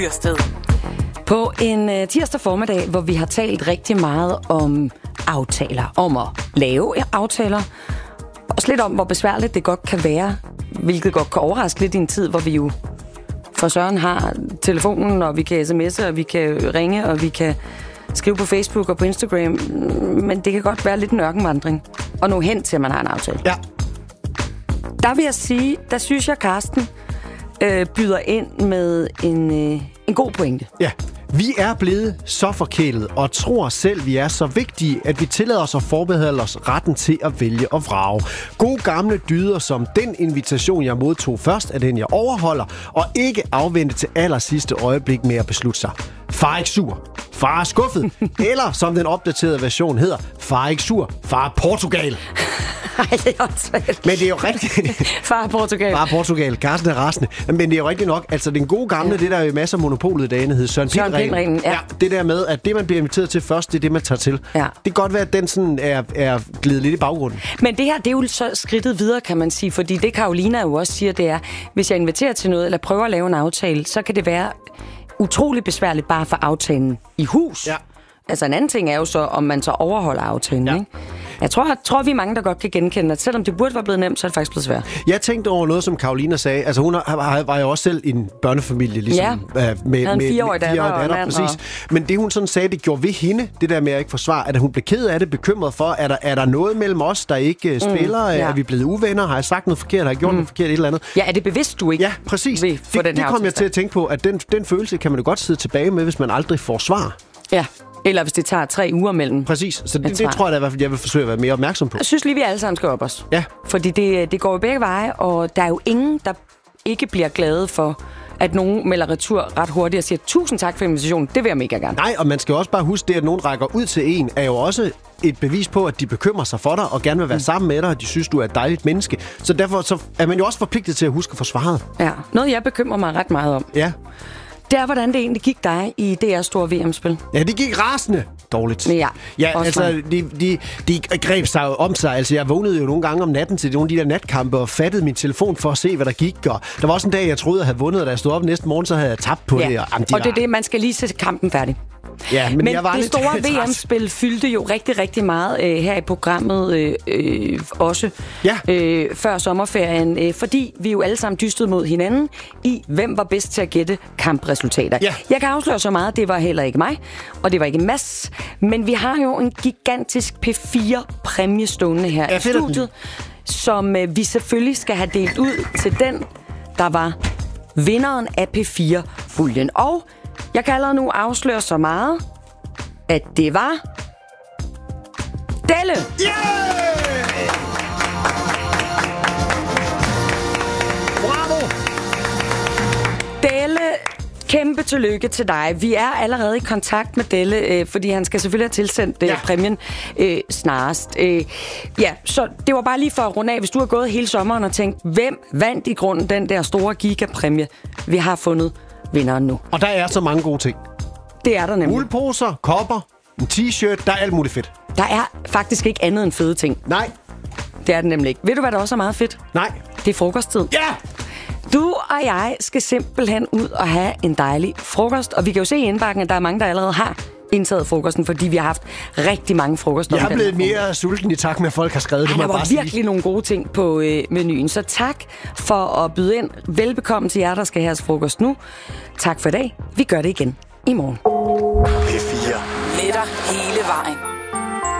På en tirsdag formiddag, hvor vi har talt rigtig meget om aftaler, om at lave aftaler, også lidt om, hvor besværligt det godt kan være, hvilket godt kan overraske lidt i en tid, hvor vi jo for søren har telefonen, og vi kan sms'e, og vi kan ringe, og vi kan skrive på Facebook og på Instagram, men det kan godt være lidt en ørkenvandring, og nå hen til, at man har en aftale. Ja. Der vil jeg sige, der synes jeg, Carsten byder ind med en god pointe. Ja. Vi er blevet så forkælet og tror selv, vi er så vigtige, at vi tillader os at forberede os retten til at vælge og vrage. Gode gamle dyder som den invitation, jeg modtog først, er den, jeg overholder, og ikke afvente til allersidste øjeblik med at beslutte sig. Far er ikke sur, far er skuffet, eller som den opdaterede version hedder, far er ikke sur, far er Portugal. Ej, det er også svært. Men det er jo rigtigt. Far er Portugal. Far er Portugal. Carsten er rasende. Men det er jo rigtigt nok. Altså, den gode gamle, det der er jo masser af monopolet i dagene, hed Søren Pind-reglen. Ja. Det der med, at det, man bliver inviteret til først, det er det, man tager til. Ja. Det kan godt være, at den sådan er glidet lidt i baggrunden. Men det her, det er jo så skridtet videre, kan man sige. Fordi det Carolina jo også siger, det er, hvis jeg inviterer til noget, eller prøver at lave en aftale, så kan det være utrolig besværligt bare for aftalen i hus. Ja. Altså en anden ting er jo så, om man så overholder aftalen, ikke? Jeg tror, vi er mange, der godt kan genkende, at selvom det burde være blevet nemt, så er det faktisk blevet svært. Jeg tænkte over noget, som Carolina sagde. Altså, hun var jo også selv en børnefamilie, ligesom. Ja, med en 4-årig datter, præcis. Men det, hun sådan sagde, det gjorde ved hende, det der med at ikke forsvare, at hun blev ked af det, bekymret for, er der noget mellem os, der ikke spiller? Ja. Er vi blevet uvenner? Har jeg sagt noget forkert? Har jeg gjort noget forkert? Et eller andet? Ja, er det bevidst, du ikke? Ja, præcis. Det kom jeg til at tænke på, at den følelse kan man jo godt sidde tilbage med, hvis man aldrig får svar. Ja. Eller hvis det tager 3 uger mellem. Præcis. Så det tror jeg da i hvert fald, jeg vil forsøge at være mere opmærksom på. Jeg synes lige, vi alle sammen skal op os. Ja. Fordi det går jo begge veje, og der er jo ingen, der ikke bliver glade for, at nogen melder retur ret hurtigt og siger, tusind tak for invitationen, det vil jeg mega gerne. Nej, og man skal også bare huske det, at nogen rækker ud til en, er jo også et bevis på, at de bekymrer sig for dig og gerne vil være sammen med dig, og de synes, du er et dejligt menneske. Så derfor så er man jo også forpligtet til at huske at få svaret. Ja, noget jeg bekymrer mig ret meget om. Ja. Det er, hvordan det egentlig gik dig i DR's store VM-spil. Ja, det gik rasende dårligt. Ja, altså, de greb sig om sig. Altså, jeg vågnede jo nogle gange om natten til nogle af de der natkampe og fattede min telefon for at se, hvad der gik. Og der var også en dag, jeg troede, jeg havde vundet, og da jeg stod op næste morgen, så havde jeg tabt på det. Og det er det, man skal lige se kampen færdig. Ja, men jeg var det store VM-spil fyldte jo rigtig, rigtig meget her i programmet også før sommerferien, fordi vi jo alle sammen dystede mod hinanden i, hvem var bedst til at gætte kampresultater. Ja. Jeg kan afsløre så meget, det var heller ikke mig, og det var ikke Mads, men vi har jo en gigantisk P4-præmie stående her i studiet, som vi selvfølgelig skal have delt ud til den, der var vinderen af P4-puljen. Og jeg kan allerede nu afsløre så meget, at det var Delle. Yeah! Bravo! Delle, kæmpe tillykke til dig. Vi er allerede i kontakt med Delle, fordi han skal selvfølgelig have tilsendt præmien snarest. Så det var bare lige for at runde af, hvis du har gået hele sommeren og tænkt, hvem vandt i grunden den der store gigapræmie? Vi har fundet vinderen nu. Og der er så mange gode ting. Det er der nemlig. Uldposer, kopper, en t-shirt, der er alt muligt fedt. Der er faktisk ikke andet end fede ting. Nej. Det er det nemlig ikke. Ved du, hvad der også er meget fedt? Nej. Det er frokosttid. Ja! Du og jeg skal simpelthen ud og have en dejlig frokost. Og vi kan jo se i indbakken, at der er mange, der allerede har indtaget frokosten, fordi vi har haft rigtig mange frokoster. Jeg er blevet mere sulten i takt med, at folk har skrevet det. Der var virkelig nogle gode ting på menuen. Så tak for at byde ind. Velbekomme til jer, der skal have frokost nu. Tak for i dag. Vi gør det igen i morgen. P4. Med dig hele vejen.